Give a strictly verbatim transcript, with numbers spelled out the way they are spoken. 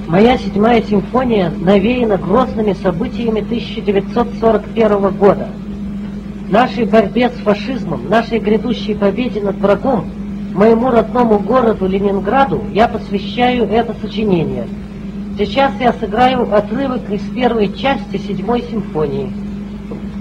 Моя седьмая симфония навеяна грозными событиями тысяча девятьсот сорок первого года. Нашей борьбе с фашизмом, нашей грядущей победе над врагом, моему родному городу Ленинграду я посвящаю это сочинение. Сейчас я сыграю отрывок из первой части седьмой симфонии.